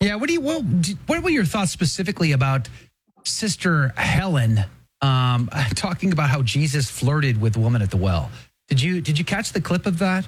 Yeah, what were your thoughts specifically about Sister Helen talking about how Jesus flirted with the woman at the well? Did you catch the clip of that?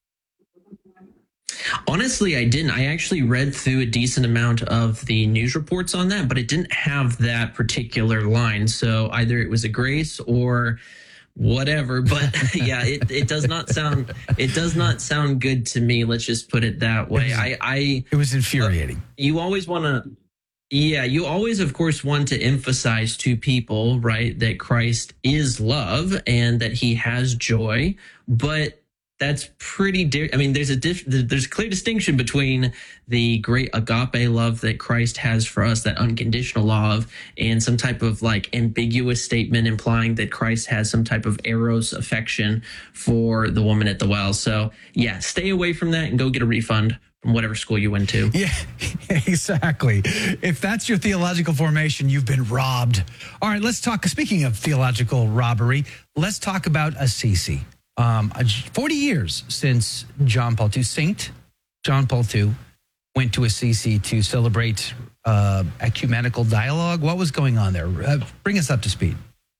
Honestly, I didn't. I actually read through a decent amount of the news reports on that, but it didn't have that particular line. So either it was a grace or whatever. But yeah, it does not sound good to me. Let's just put it that way. It was infuriating. You always want to. Yeah, you always, of course, want to emphasize to people, right, that Christ is love and that he has joy, but that's pretty there's a clear distinction between the great agape love that Christ has for us, that unconditional love, and some type of like ambiguous statement implying that Christ has some type of eros affection for the woman at the well. So yeah, stay away from that and go get a refund from whatever school you went to. Yeah, exactly. If that's your theological formation, you've been robbed. All right, let's talk. Speaking of theological robbery, let's talk about Assisi. 40 years since Saint John Paul II went to Assisi to celebrate ecumenical dialogue. What was going on there? Bring us up to speed.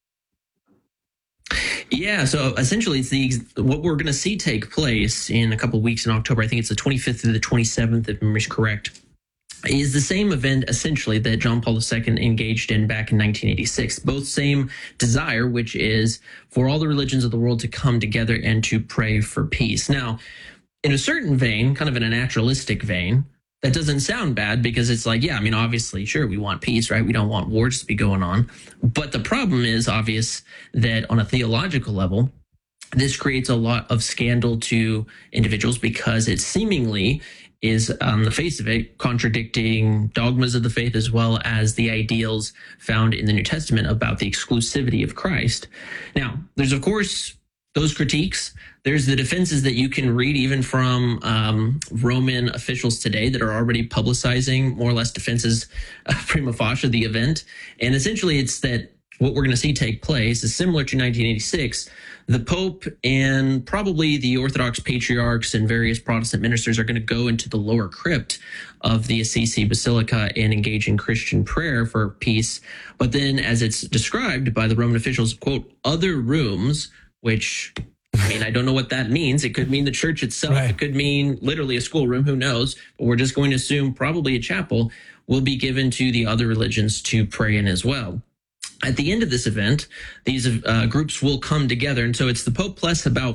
Yeah, so essentially it's what we're going to see take place in a couple of weeks in October. I think it's the 25th through the 27th, if memory is correct, is the same event essentially that John Paul II engaged in back in 1986. Both same desire, which is for all the religions of the world to come together and to pray for peace. Now, in a certain vein, kind of in a naturalistic vein, that doesn't sound bad because it's like, yeah, obviously, sure, we want peace, right? We don't want wars to be going on. But the problem is obvious that on a theological level, this creates a lot of scandal to individuals because it seemingly is, on the face of it, contradicting dogmas of the faith as well as the ideals found in the New Testament about the exclusivity of Christ. Now, there's, of course, those critiques. There's the defenses that you can read even from Roman officials today that are already publicizing more or less defenses prima facie the event. And essentially it's that what we're going to see take place is similar to 1986. The Pope and probably the Orthodox patriarchs and various Protestant ministers are going to go into the lower crypt of the Assisi Basilica and engage in Christian prayer for peace. But then, as it's described by the Roman officials, quote, other rooms, which, I don't know what that means. It could mean the church itself. Right. It could mean literally a schoolroom. Who knows? But we're just going to assume probably a chapel will be given to the other religions to pray in as well. At the end of this event, these groups will come together. And so it's the Pope plus about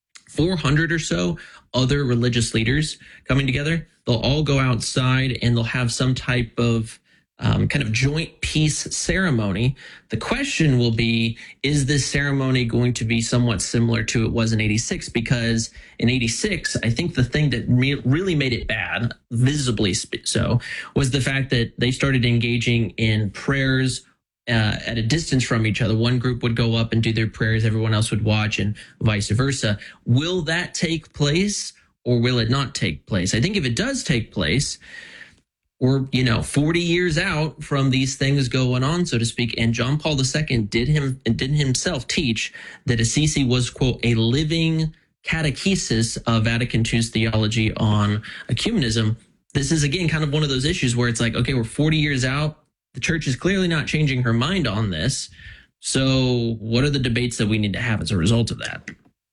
400 or so other religious leaders coming together. They'll all go outside and they'll have some type of kind of joint peace ceremony. The question will be, is this ceremony going to be somewhat similar to it was in 86? Because in 86, I think the thing that really made it bad, visibly so, was the fact that they started engaging in prayers at a distance from each other. One group would go up and do their prayers, everyone else would watch, and vice versa. Will that take place or will it not take place? I think if it does take place, we're 40 years out from these things going on, so to speak. And John Paul II did himself teach that Assisi was, quote, a living catechesis of Vatican II's theology on ecumenism. This is, again, kind of one of those issues where it's like, okay, we're 40 years out. The church is clearly not changing her mind on this. So what are the debates that we need to have as a result of that?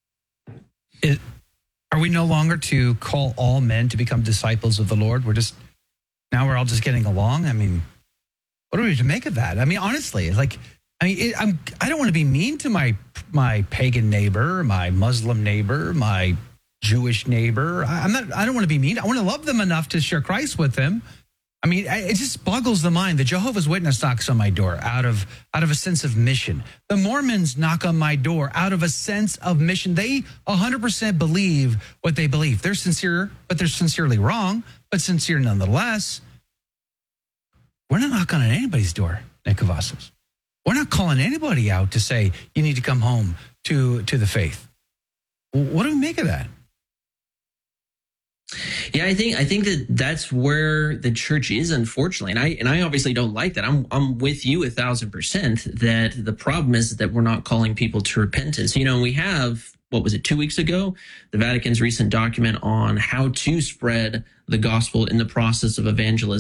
Are we no longer to call all men to become disciples of the Lord? Now we're all just getting along. What are we to make of that? Honestly, I don't want to be mean to my pagan neighbor, my Muslim neighbor, my Jewish neighbor. I don't want to be mean. I want to love them enough to share Christ with them. It just boggles the mind. The Jehovah's Witness knocks on my door out of a sense of mission. The Mormons knock on my door out of a sense of mission. They 100% believe what they believe. They're sincere, but they're sincerely wrong, but sincere nonetheless. We're not knocking on anybody's door, Nick Cavazos. We're not calling anybody out to say, you need to come home to the faith. What do we make of that? Yeah, I think that's where the church is, unfortunately, and I obviously don't like that. I'm with you 1,000% that the problem is that we're not calling people to repentance. We have, what was it, 2 weeks ago, the Vatican's recent document on how to spread the gospel in the process of evangelism.